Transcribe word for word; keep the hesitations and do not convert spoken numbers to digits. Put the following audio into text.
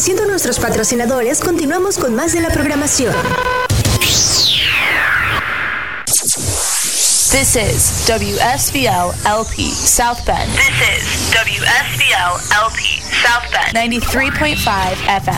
Agradeciendo a nuestros patrocinadores, continuamos con más de la programación. This is W S V L L P South Bend. This is W S V L L P South Bend ninety-three point five F M.